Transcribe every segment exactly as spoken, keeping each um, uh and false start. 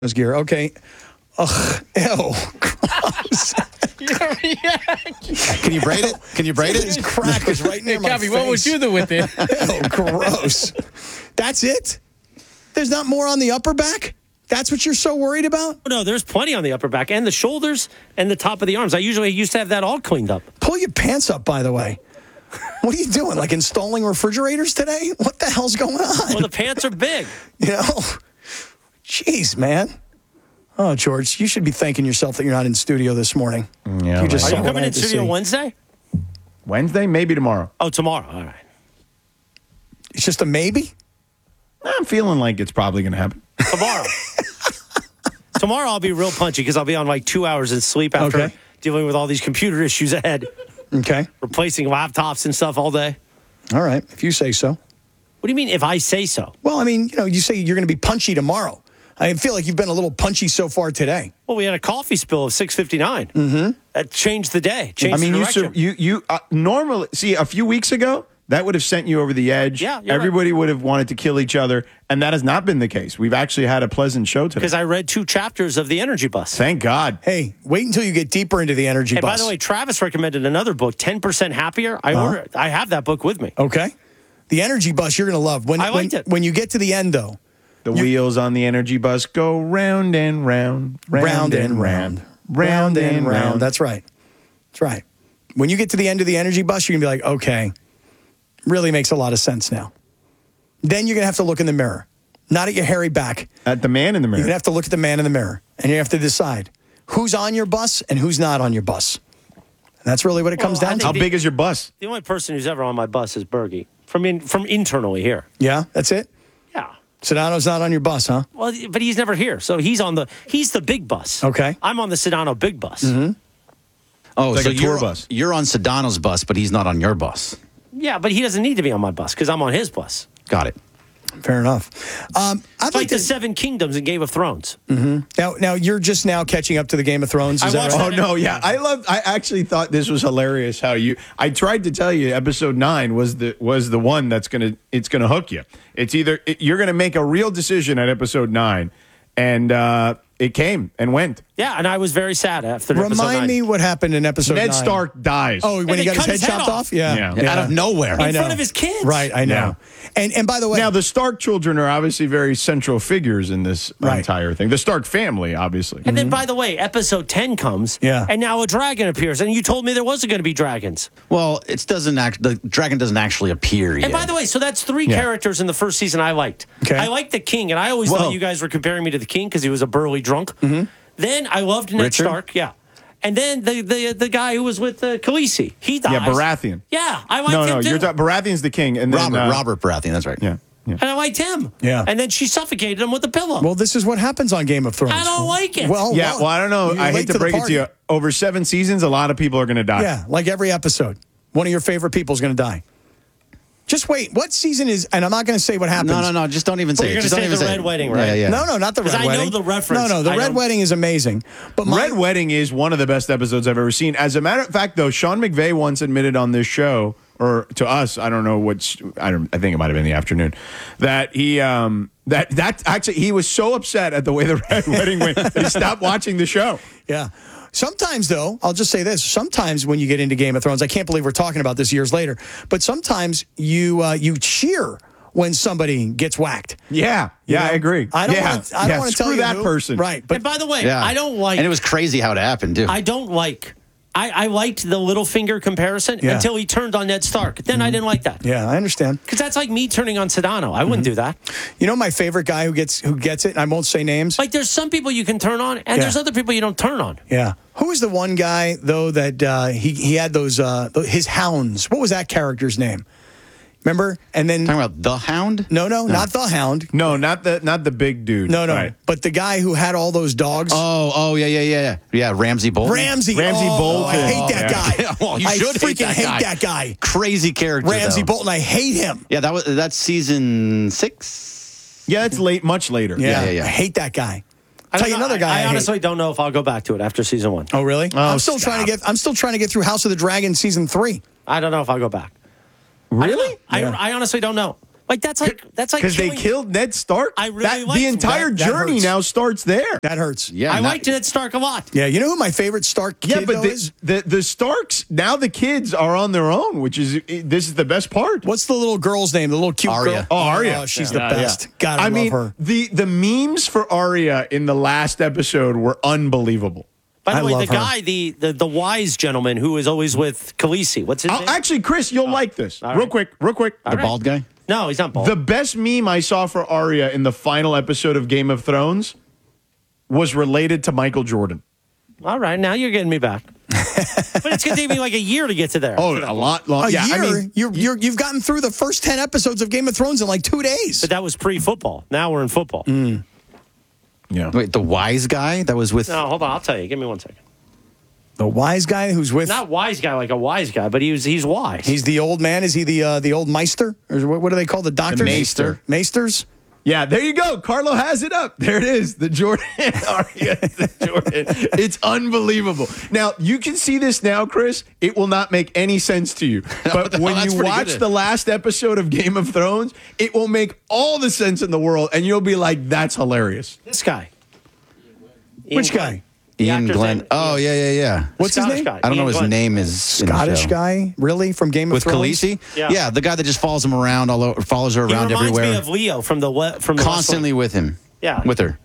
gear. Okay. Ugh. Ew. Gross. Can you braid it? Can you braid it? His crack is right near Hey, my Gabby, face. what would you do with it? Ew, gross. That's it? There's not more on the upper back? That's what you're so worried about? No, there's plenty on the upper back and the shoulders and the top of the arms. I usually used to have that all cleaned up. Pull your pants up, by the way. What are you doing? Like installing refrigerators today? What the hell's going on? Well, the pants are big. You know? Jeez, man. Oh, George, you should be thanking yourself that you're not in studio this morning. Yeah, You just Are saw you what I coming had in to studio see. Wednesday? Wednesday, maybe tomorrow. Oh, tomorrow. All right. It's just a maybe? I'm feeling like it's probably going to happen. Tomorrow. Tomorrow I'll be real punchy because I'll be on like two hours of sleep after Okay. dealing with all these computer issues ahead, Okay. replacing laptops and stuff all day. All right, if you say so. What do you mean if I say so? Well, I mean, you know, you say you're going to be punchy tomorrow. I feel like you've been a little punchy so far today. Well, we had a coffee spill of six fifty-nine. Mm-hmm. That changed the day. Changed I mean, the you direction. sur- you you uh, normally see a few weeks ago that would have sent you over the edge. Yeah, you're everybody would have wanted to kill each other, and that has not been the case. We've actually had a pleasant show today. Because I read two chapters of The Energy Bus. Thank God. Hey, wait until you get deeper into the energy And bus. by the way, Travis recommended another book, ten percent Happier. I Uh-huh. ordered. I have that book with me. Okay. The energy bus you're going to love. When, I liked when, it. when you get to the end, though, The wheels on the energy bus go round and round, round and round. round and round. That's right. That's right. When you get to the end of the energy bus, you're going to be like, okay, really makes a lot of sense now. Then you're going to have to look in the mirror, not at your hairy back. At the man in the You're mirror. going to have to look at the man in the mirror, and you have to decide who's on your bus and who's not on your bus. And that's really what it comes Well, I down to. How big is your bus? The only person who's ever on my bus is Bergie from in, from internally here. Yeah, that's it? Yeah. Sedano's not on your bus, huh? Well, but he's never here, so he's on the he's the big bus. Okay. I'm on the Sedano big bus. Oh, It's so like a tour you're, bus. you're on Sedano's bus, but he's not on your bus. Yeah, but he doesn't need to be on my bus because I'm on his bus. Got it. Fair enough. Um, I'd It's like like the to. Seven Kingdoms in Game of Thrones. Now, now you're just now catching up to the Game of Thrones. Is I that watched right? Oh no, yeah, I love. I actually thought this was hilarious. How you? I tried to tell you, episode nine was the was the one that's gonna it's gonna hook you. It's either it, you're gonna make a real decision at episode nine, and uh, it came and went. Yeah, and I was very sad after episode Remind nine. me what happened in episode Ned nine. Stark dies. Oh, when And he they got his cut head his head chopped off. off? Yeah. Yeah. Out of nowhere. I in know. front of his kids. Right, I know. Yeah. And and by the way, Now the Stark children are obviously very central figures in this Right. entire thing. The Stark family, obviously. And then, by the way, episode ten comes. Yeah. And now a dragon appears, and you told me there wasn't going to be dragons. Well, it doesn't act. The dragon doesn't actually appear yet. And by the way, so that's three Yeah. characters in the first season I liked. Okay. I liked the king, and I always Whoa. thought you guys were comparing me to the king because he was a burly drunk. Mm-hmm. Then I loved Ned Richard? Stark. Yeah. And then the the the guy who was with uh, Khaleesi, he dies. Yeah, Baratheon. Yeah, I liked No, him no, too. you're ta- Baratheon's the king, and then Robert, uh, Robert Baratheon. That's right. Yeah, yeah. and I liked him. Yeah. And then she suffocated him with a pillow. well, this is what happens on Game of Thrones. I don't like it. Well, Yeah, well, I don't know. you're I late hate to, the break it party. to you. Over seven seasons, a lot of people are going to die. Yeah, like every episode, one of your favorite people is going to die. Just wait. What season is? And I'm not going to say what happens. No, no, no. Just don't even say You're it. gonna Just don't say even the say Red it. Wedding, Yeah, right? yeah. No, no, not the 'Cause Red I know Wedding. the reference. No, no, the I Red don't- Wedding is amazing. But my, Red Wedding is one of the best episodes I've ever seen. As a matter of fact, though, Sean McVay once admitted on this show, or to us, I don't know what, I don't, I think it might have been the afternoon, that he, um, that that actually he was so upset at the way the Red Wedding went that he stopped watching the show. Yeah. Sometimes, though, I'll just say this. Sometimes when you get into Game of Thrones, I can't believe we're talking about this years later, but sometimes you uh, you cheer when somebody gets whacked. Yeah, You yeah, know? I agree. I don't yeah. want to I don't yeah, want to tell screw you that who. person. Right. But and by the way, Yeah. I don't like. And it was crazy how it happened, too. I don't like. I, I liked the Littlefinger comparison Yeah. until he turned on Ned Stark. Then I didn't like that. yeah, I understand. Because that's like me turning on Sedano. I wouldn't do that. You know my favorite guy who gets who gets it, and I won't say names? Like, there's some people you can turn on, and Yeah. there's other people you don't turn on. Yeah. Who was the one guy, though, that uh, he, he had those, uh, his hounds? What was that character's name? Remember? And then, Talking about the Hound? no, no, not the hound. No, not the not the big dude. No, no. Right. But the guy who had all those dogs. Oh, oh, yeah, yeah, yeah. Yeah, Ramsey Bolton. Ramsey. Ramsey oh, Bolton. I hate that Yeah. guy. Well, you I should hate freaking that hate guy. that guy. Crazy character, Ramsey though. Bolton. I hate him. Yeah, that was that's season six. Yeah, it's late, much later. Yeah, yeah, yeah. I hate that guy. I Tell don't you know, another guy. I, I I hate. honestly don't know if I'll go back to it after season one. Oh, really? I'm still stop. trying to get. I'm still trying to get through House of the Dragon season three. I don't know if I'll go back. Really? I, Yeah. I honestly don't know. Like that's like that's like Because they killing- killed Ned Stark. I really that, liked the him. entire That- that journey hurts. now starts there. That hurts. Yeah, I not- liked Ned Stark a lot. Yeah, you know who my favorite Stark kid Yeah, but though the, is? the the Starks now the kids are on their own, which is this is the best part. What's the little girl's name? The little cute Arya. girl? Oh, Arya. Oh, she's Yeah, the yeah. best. God, I, I love mean, her. the the memes for Arya in the last episode were unbelievable. By the I way, love the her. guy, the, the the wise gentleman who is always with Khaleesi. What's his I'll, name? actually, Chris, you'll like this. all Real right. quick, real quick. the bald guy? no, he's not bald. The best meme I saw for Arya in the final episode of Game of Thrones was related to Michael Jordan. All right, now you're getting me back. But it's going to take me like a year to get to there. Oh, a lot long. A yeah, year? I mean, you're, you're, you've gotten through the first ten episodes of Game of Thrones in like two days. But that was pre-football. Now we're in football. yeah. Wait, the wise guy that was with. No, hold on. I'll tell you. Give me one second. The wise guy who's with... Not wise guy like a wise guy, but he was he's wise. He's the old man. Is he the uh, the old Meister? Or what, what do they call the doctors? Maester. Maesters? Yeah, there you go. Carlo has it up. There it is. The Jordan. Arya, the Jordan. It's unbelievable. Now, you can see this now, Chris. It will not make any sense to you. But when That's you pretty watch good. the last episode of Game of Thrones, it will make all the sense in the world, and you'll be like, that's hilarious. this guy. Which Ian guy? Glenn. Ian actor's Glenn. name- Oh, yeah, yeah, yeah. What's his Scottish name? guy. I don't know Ian what his Glenn. name is. in the Scottish show. guy? Really? From Game of With Thrones? Khaleesi? Yeah. the guy that just follows him around all over, follows her He around reminds everywhere. me of Leo from the we- from the Constantly West Wing. with him. Yeah. With her.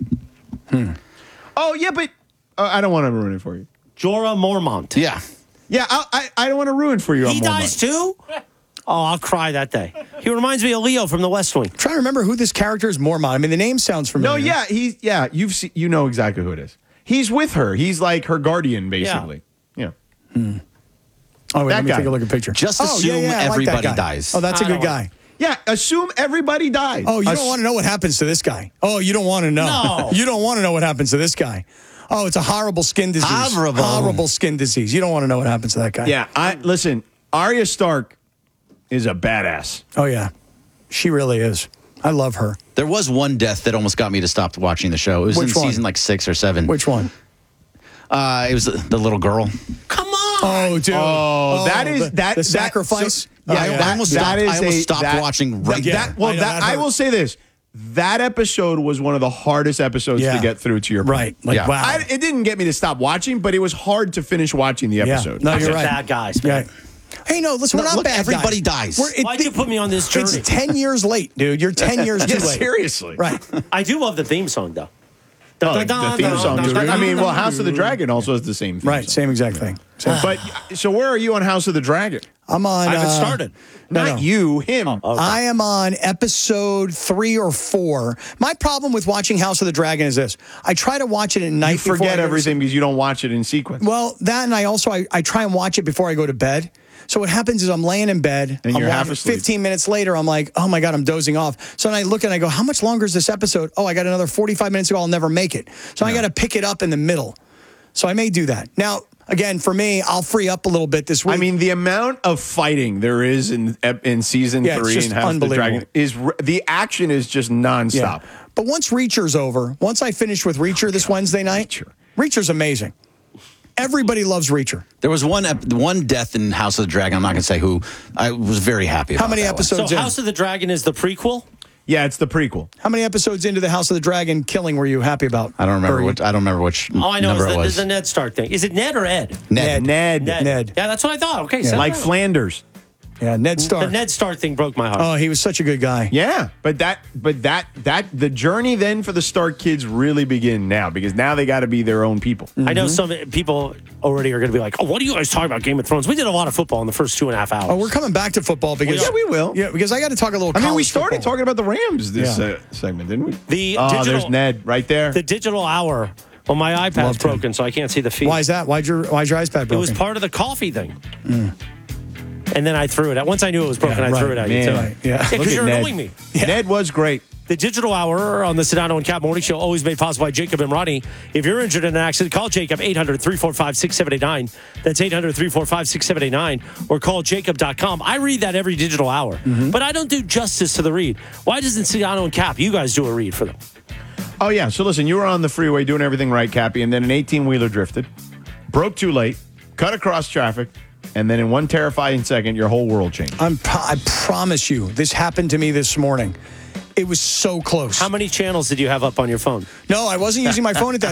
Oh, yeah, but uh, I don't want to ruin it for you. Jorah Mormont. Yeah. Yeah, I, I, I don't want to ruin for you. He on dies Mormont. too. Oh, I'll cry that day. He reminds me of Leo from the West Wing. I'm trying to remember who this character is. Mormont. I mean, the name sounds familiar. No, yeah, he's yeah. You've seen, you know exactly who it is. He's with her. He's like her guardian, basically. Yeah. Oh, wait, That let me guy. take a look at a picture. Just Oh, assume yeah, yeah, I like that everybody guy. dies. Oh, that's a I good don't guy. Yeah. Assume everybody dies. Oh, you Ass- don't want to know what happens to this guy. Oh, you don't want to know. No. You don't want to know what happens to this guy. Oh, it's a horrible skin disease. Horrible. Horrible skin disease. You don't want to know what happens to that guy. Yeah. I listen. Arya Stark is a badass. Oh, yeah. She really is. I love her. There was one death that almost got me to stop watching the show. It was Which in one? season like six or seven. Which one? Uh, it was the, the little girl. Come on. Oh, dude. Oh, that is the, that the that- sacrifice. so- yeah, Oh, yeah. that, I almost that stopped- is I almost a- stopped that- watching right that, there. well, I know, that, that I hurt. will say this: that episode was one of the hardest episodes Yeah. to get through. To your point. Right. Like, Yeah. wow. I, it didn't get me to stop watching, but it was hard to finish watching the yeah. episode. No, Bunch you're of right. bad guys, man. Yeah. Hey, no, listen, we're No, not look, bad everybody guys. dies. We're, it, Why'd you put me on this journey? It's ten years late, dude. You're ten years too Yeah, late. seriously. Right. I do love the theme song though. Oh, the theme song. is great. I mean, well, House of the Dragon also has the same theme Right. song. Same exact thing. Same. But so where are you on House of the Dragon? I'm on. I haven't uh, started. No, Not no. you, him. Okay. I am on episode three or four. My problem with watching House of the Dragon is this: I try to watch it at night. You before I forget go to everything because you don't watch it in sequence. Well, that and I also I, I try and watch it before I go to bed. So what happens is I'm laying in bed. And I'm you're half watching- asleep. fifteen minutes later, I'm like, oh my God, I'm dozing off. So then I look and I go, how much longer is this episode? Oh, I got another forty-five minutes to go. I'll never make it. So I got to pick it up in the middle. So I may do that. Now, again, for me, I'll free up a little bit this week. I mean, the amount of fighting there is in in season Yeah, it's three just in House of the unbelievable. Dragon is r- the action is just nonstop. yeah. But once Reacher's over, once I finish with Reacher this Wednesday night, Reacher. Reacher's amazing. Everybody loves Reacher. There was one ep- one death in House of the Dragon. I'm not going to say who. I was very happy about How many that one. episodes So in? House of the Dragon is the prequel. Yeah, it's the prequel. How many episodes into the House of the Dragon killing were you happy about? I don't remember Or- which. I don't remember which All I know is number the, it was. the Ned Stark thing. Is it Ned or Ed? Ned. Ned. Ned. Yeah, that's what I thought. Okay, so Like Flanders. Yeah, Ned the Stark. Ned Stark thing broke my heart. Oh, he was such a good guy. Yeah, but that, but that, that, the journey then for the Stark kids really begin now because now they got to be their own people. I know some people already are going to be like, "Oh, what are you guys talking about Game of Thrones?" We did a lot of football in the first two and a half hours. Oh, we're coming back to football because Yeah, we will. Yeah, because I got to talk a little. I mean, we college started football. talking about the Rams this Yeah. uh, segment, didn't we? The oh, digital- there's Ned right there. the digital hour. Well, my iPad's Loved him. broken, so I can't see the feed. Why is that? Why'd your Why'd your iPad It broken? was part of the coffee thing. And then I threw it out. Once I knew it was broken, Yeah, I threw right. it out. Man. You too. Right, yeah. because Look at you're Ned. annoying me. Ned was great. The digital hour on the Sedano and Cap Morning Show, always made possible by Jacob and Ronnie. If you're injured in an accident, call Jacob eight hundred, three four five, six seven eight nine. That's eight hundred, three four five, six seven eight nine. Or call jacob dot com. I read that every digital hour, but I don't do justice to the read. Why doesn't Sedano and Cap, you guys do a read for them? Oh yeah. So listen, you were on the freeway doing everything right, Cappy, and then an eighteen wheeler drifted, broke too late, cut across traffic, and then in one terrifying second, your whole world changed. I'm, I promise you, this happened to me this morning. It was so close. How many channels did you have up on your phone? No, I wasn't using my phone at that